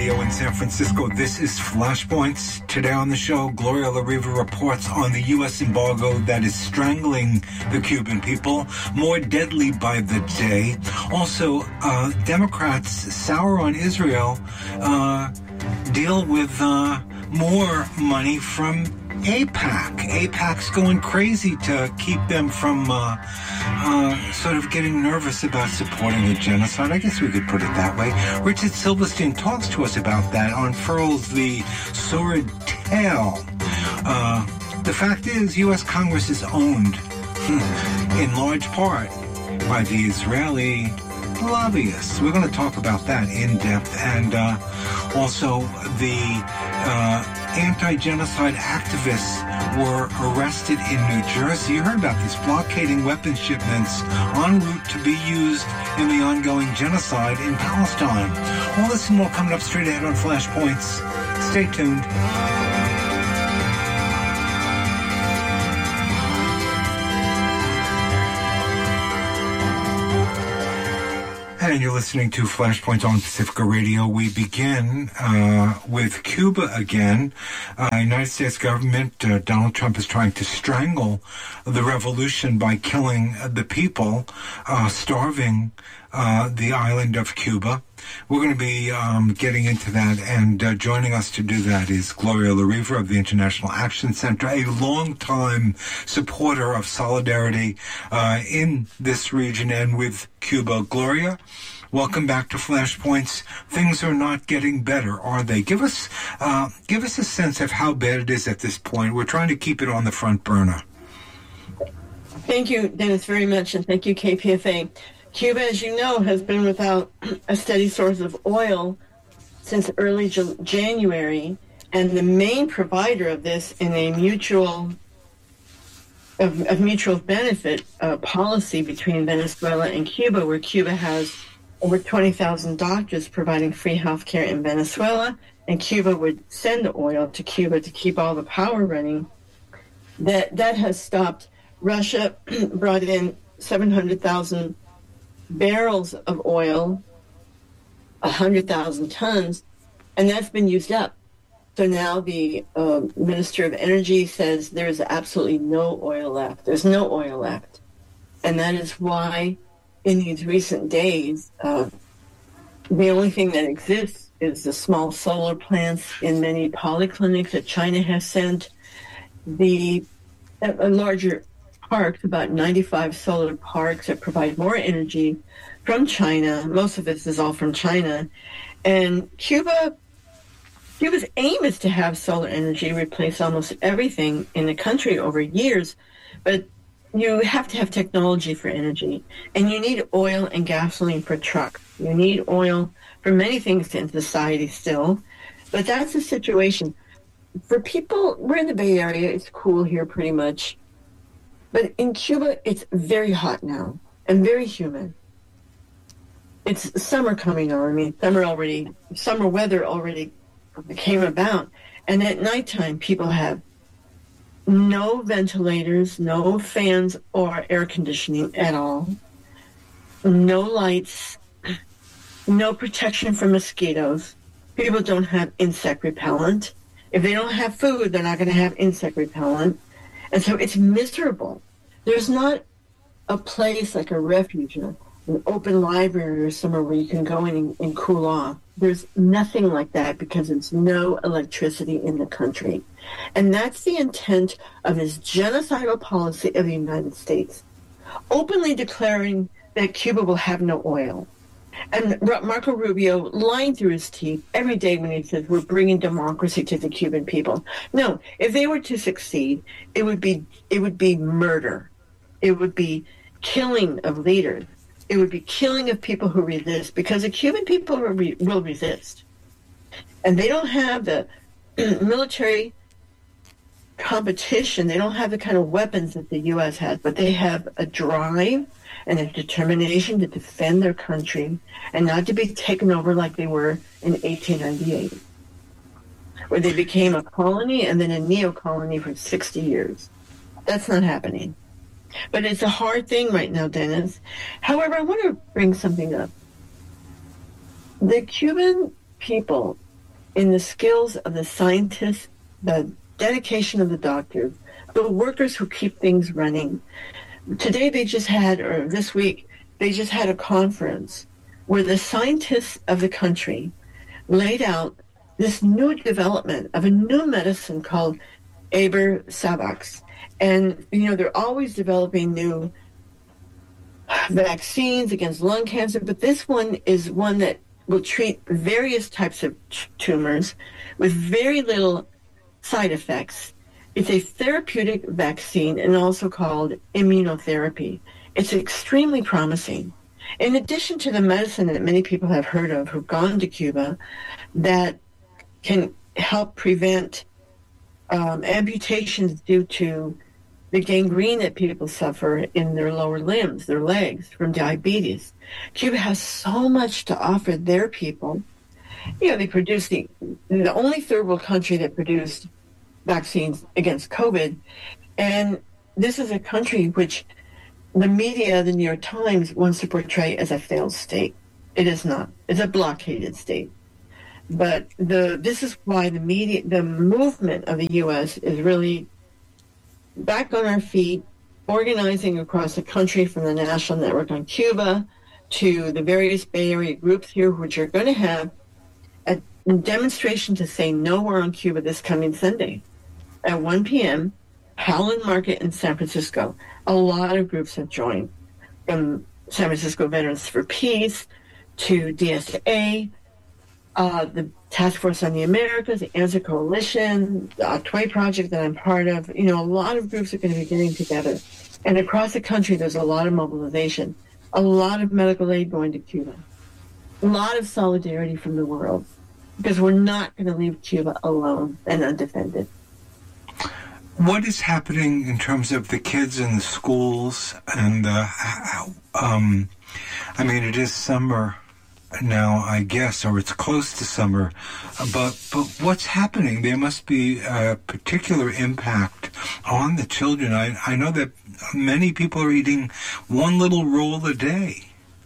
Radio in San Francisco. This is Flashpoints. Today on the show, Gloria La Riva reports on the U.S. embargo that is strangling the Cuban people, more deadly by the day. Also, Democrats sour on Israel, deal with more money from AIPAC. AIPAC's going crazy to keep them from sort of getting nervous about supporting a genocide. I guess we could put it that way. Richard Silverstein talks to us about that, unfurls the sordid tale. The fact is, U.S. Congress is owned in large part by the Israeli lobbyists. We're going to talk about that in depth, and also the anti-genocide activists were arrested in New Jersey. You heard about this, blockading weapons shipments en route to be used in the ongoing genocide in Palestine. All this and more coming up straight ahead on Flashpoints. Stay tuned. And you're listening to Flashpoints on Pacifica Radio. We begin with Cuba again. United States government, Donald Trump is trying to strangle the revolution by killing the people, starving the island of Cuba. We're going to be getting into that, and joining us to do that is Gloria La Riva of the International Action Center, a longtime supporter of solidarity in this region and with Cuba. Gloria, welcome back to Flashpoints. Things are not getting better, are they? Give us a sense of how bad it is at this point. We're trying to keep it on the front burner. Thank you, Dennis, very much, and thank you, KPFA. Cuba, as you know, has been without a steady source of oil since early January, and the main provider of this in a mutual benefit policy between Venezuela and Cuba, where Cuba has over 20,000 doctors providing free health care in Venezuela, and Cuba would send the oil to Cuba to keep all the power running. That has stopped. Russia brought in 700,000 barrels of oil, 100,000 tons, and that's been used up. So now the Minister of Energy says there's absolutely no oil left. There's no oil left. And that is why in these recent days, the only thing that exists is the small solar plants in many polyclinics that China has sent. A larger parks, about 95 solar parks that provide more energy from China. Most of this is all from China. And Cuba's aim is to have solar energy replace almost everything in the country over years, but you have to have technology for energy, and you need oil and gasoline for trucks. You need oil for many things in society still, but that's the situation. For people, we're in the Bay Area, it's cool here pretty much. But in Cuba, it's very hot now and very humid. It's summer coming on. I mean, summer weather already came about. And at nighttime, people have no ventilators, no fans or air conditioning at all, no lights, no protection from mosquitoes. People don't have insect repellent. If they don't have food, they're not going to have insect repellent. And so it's miserable. There's not a place like a refuge, an open library or somewhere where you can go in and cool off. There's nothing like that because there's no electricity in the country. And that's the intent of this genocidal policy of the United States, openly declaring that Cuba will have no oil. And Marco Rubio lying through his teeth every day when he says we're bringing democracy to the Cuban people. No, if they were to succeed, it would be murder. It would be killing of leaders. It would be killing of people who resist, because the Cuban people will resist. And they don't have the military competition. They don't have the kind of weapons that the U.S. has, but they have a drive and a determination to defend their country and not to be taken over like they were in 1898, where they became a colony and then a neo-colony for 60 years. That's not happening. But it's a hard thing right now, Dennis. However, I want to bring something up. The Cuban people in the skills of the scientists, the dedication of the doctors, the workers who keep things running. Today they just had, or this week, they just had a conference where the scientists of the country laid out this new development of a new medicine called Savax. And, they're always developing new vaccines against lung cancer, but this one is one that will treat various types of tumors with very little side effects. It's a therapeutic vaccine and also called immunotherapy. It's extremely promising. In addition to the medicine that many people have heard of who've gone to Cuba that can help prevent amputations due to the gangrene that people suffer in their lower limbs, their legs, from diabetes. Cuba has so much to offer their people. They produce the only third world country that produced vaccines against COVID. And this is a country which the media, the New York Times, wants to portray as a failed state. It is not. It's a blockaded state. But this is why the movement of the U.S. is really back on our feet, organizing across the country from the National Network on Cuba to the various Bay Area groups here, which are going to have a demonstration to say no war on Cuba this coming Sunday at 1 p.m., Howland Market in San Francisco. A lot of groups have joined, from San Francisco Veterans for Peace to DSA, the Task Force on the Americas, the Answer Coalition, the Otway Project that I'm part of. A lot of groups are going to be getting together. And across the country, there's a lot of mobilization, a lot of medical aid going to Cuba, a lot of solidarity from the world, because we're not going to leave Cuba alone and undefended. What is happening in terms of the kids in the schools? And, it is summer now, I guess, or it's close to summer, but what's happening? There must be a particular impact on the children. I know that many people are eating one little roll a day.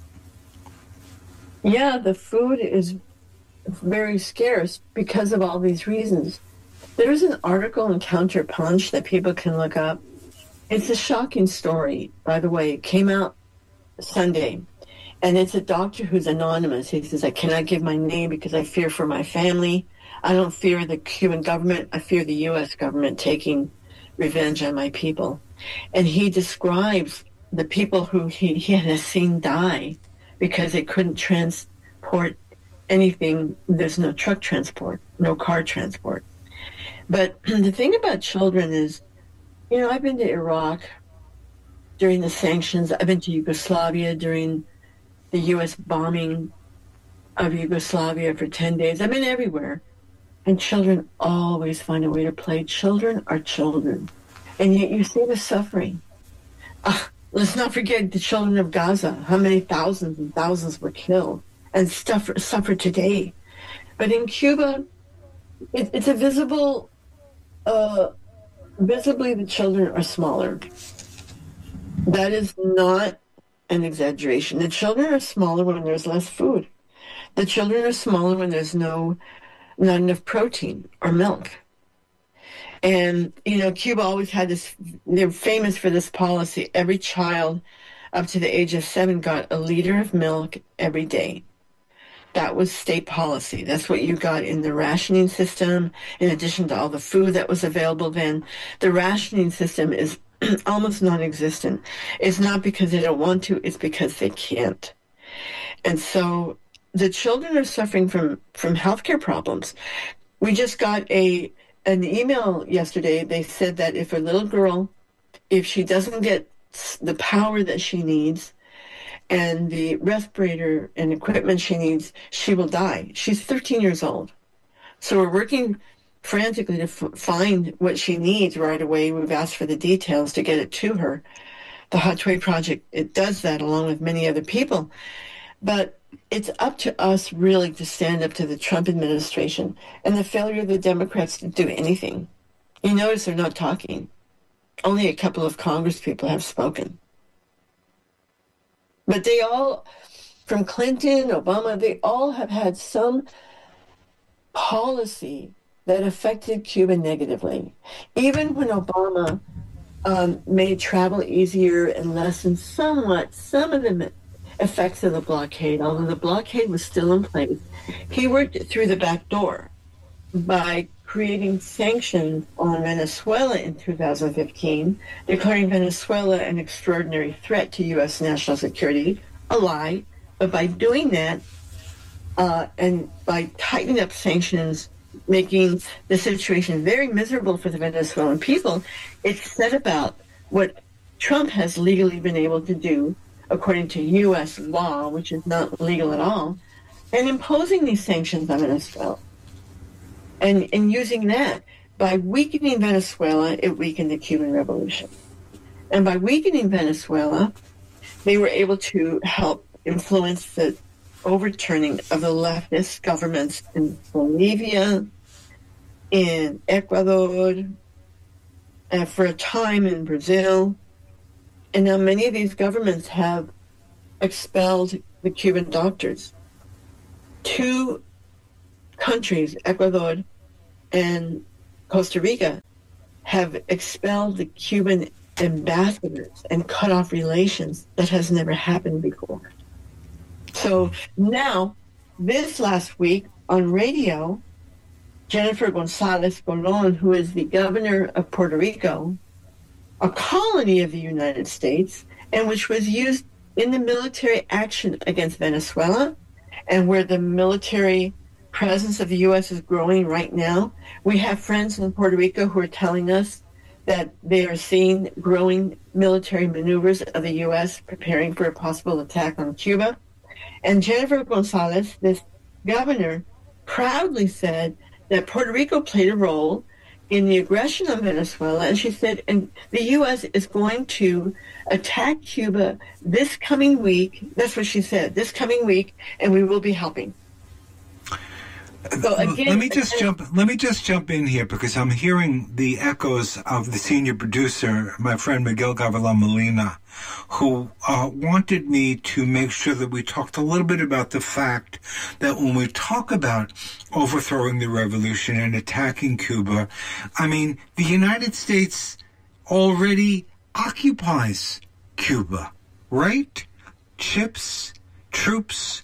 Yeah, the food is very scarce because of all these reasons. There's an article in Counterpunch that people can look up. It's a shocking story, by the way. It came out Sunday. And it's a doctor who's anonymous. He says, I cannot give my name because I fear for my family. I don't fear the Cuban government. I fear the U.S. government taking revenge on my people. And he describes the people who he has seen die because they couldn't transport anything. There's no truck transport, no car transport. But the thing about children is, I've been to Iraq during the sanctions. I've been to Yugoslavia during the U.S. bombing of Yugoslavia for 10 days. I've been everywhere. And children always find a way to play. Children are children. And yet you see the suffering. Let's not forget the children of Gaza, how many thousands and thousands were killed and suffer today. But in Cuba, it's a visibly the children are smaller. That is not an exaggeration. The children are smaller when there's less food. The children are smaller when there's not enough protein or milk. And, Cuba always had this, they're famous for this policy. Every child up to the age of 7 got a liter of milk every day. That was state policy. That's what you got in the rationing system, in addition to all the food that was available then. The rationing system is almost non-existent. It's not because they don't want to, it's because they can't. And so the children are suffering from healthcare problems. We just got an email yesterday. They said that if a little girl, if she doesn't get the power that she needs and the respirator and equipment she needs, she will die. She's 13 years old. So we're working frantically to find what she needs right away. We've asked for the details to get it to her. The Otway Project, it does that along with many other people. But it's up to us really to stand up to the Trump administration and the failure of the Democrats to do anything. You notice they're not talking. Only a couple of Congress people have spoken. But they all, from Clinton, Obama, they all have had some policy that affected Cuba negatively. Even when Obama made travel easier and lessened somewhat some of the effects of the blockade, although the blockade was still in place, he worked it through the back door by creating sanctions on Venezuela in 2015, declaring Venezuela an extraordinary threat to U.S. national security, a lie. But by doing that, and by tightening up sanctions, making the situation very miserable for the Venezuelan people, it set about what Trump has legally been able to do, according to U.S. law, which is not legal at all, and imposing these sanctions on Venezuela. And using that, by weakening Venezuela, it weakened the Cuban Revolution. And by weakening Venezuela, they were able to help influence the overturning of the leftist governments in Bolivia, in Ecuador, and for a time in Brazil. And now many of these governments have expelled the Cuban doctors. 2 countries, Ecuador and Costa Rica, have expelled the Cuban ambassadors and cut off relations. That has never happened before. So now, this last week on radio, Jennifer Gonzalez Colon, who is the governor of Puerto Rico, a colony of the United States, and which was used in the military action against Venezuela, and where the military presence of the U.S. is growing right now. We have friends in Puerto Rico who are telling us that they are seeing growing military maneuvers of the U.S. preparing for a possible attack on Cuba. And Jennifer Gonzalez, this governor, proudly said that Puerto Rico played a role in the aggression on Venezuela. And she said, and the U.S. is going to attack Cuba this coming week. That's what she said, this coming week, and we will be helping. So again, let me just jump in here, because I'm hearing the echoes of the senior producer, my friend Miguel Gavilan Molina, who wanted me to make sure that we talked a little bit about the fact that when we talk about overthrowing the revolution and attacking Cuba, I mean, the United States already occupies Cuba, right? Ships, troops.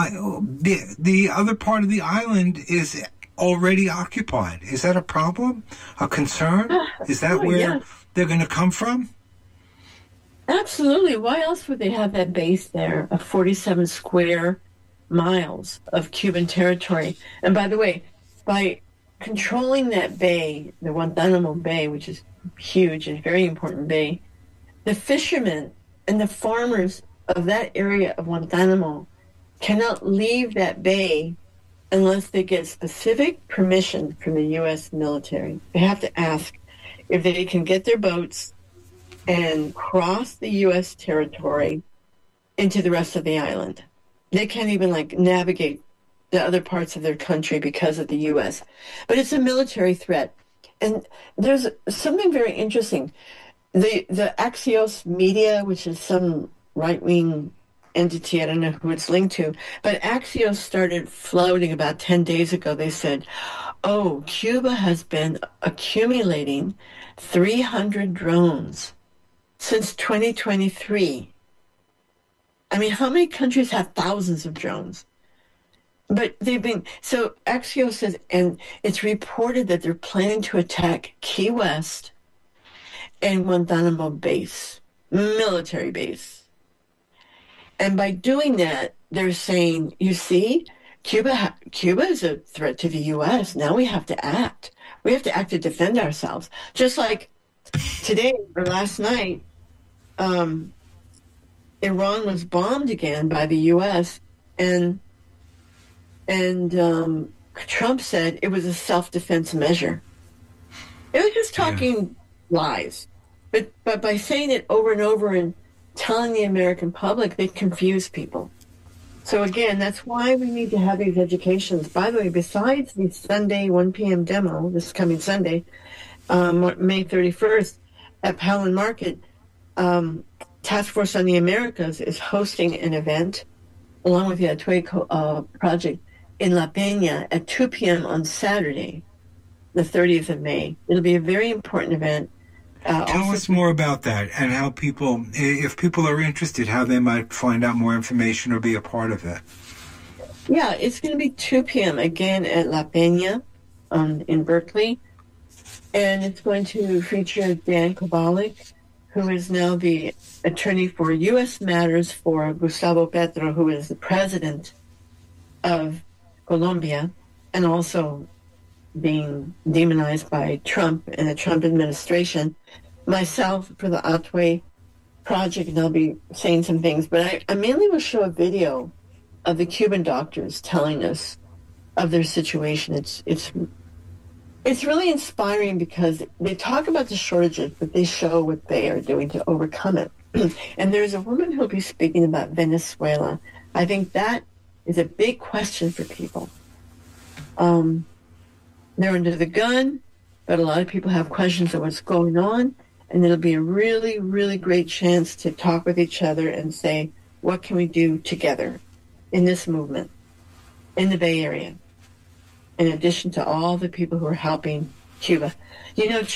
The other part of the island is already occupied. Is that a problem? A concern? Is that where they're going to come from? Absolutely. Why else would they have that base there of 47 square miles of Cuban territory? And by the way, by controlling that bay, the Guantanamo Bay, which is huge and very important bay, the fishermen and the farmers of that area of Guantanamo cannot leave that bay unless they get specific permission from the U.S. military. They have to ask if they can get their boats and cross the U.S. territory into the rest of the island. They can't even navigate the other parts of their country because of the U.S. But it's a military threat. And there's something very interesting. The Axios Media, which is some right-wing entity, I don't know who it's linked to, but Axios started floating about 10 days ago. They said, oh, Cuba has been accumulating 300 drones since 2023. I mean, how many countries have thousands of drones? But so Axios says, and it's reported that they're planning to attack Key West and Guantanamo base, military base. And by doing that, they're saying, you see, Cuba is a threat to the U.S. Now we have to act. We have to act to defend ourselves. Just like today or last night, Iran was bombed again by the U.S. and Trump said it was a self-defense measure. It was just talking lies. But by saying it over and over and telling the American public, they confuse people. So again, that's why we need to have these educations. By the way, besides the Sunday 1 p.m. demo, this coming Sunday, May 31st, at Powell Market, Task Force on the Americas is hosting an event along with the Atway Project in La Peña at 2 p.m. on Saturday, the 30th of May. It'll be a very important event. Tell us more about that and how people, if people are interested, how they might find out more information or be a part of it. Yeah, it's going to be 2 p.m. again at La Peña in Berkeley. And it's going to feature Dan Kovalik, who is now the attorney for U.S. matters for Gustavo Petro, who is the president of Colombia, and also being demonized by Trump and the Trump administration. Myself for the Otway Project, and I'll be saying some things, but I mainly will show a video of the Cuban doctors telling us of their situation. It's really inspiring because they talk about the shortages, but they show what they are doing to overcome it. And there's a woman who'll be speaking about Venezuela. I think that is a big question for people. They're under the gun, but a lot of people have questions of what's going on, and it'll be a really, really great chance to talk with each other and say, what can we do together in this movement in the Bay Area, in addition to all the people who are helping Cuba. You know,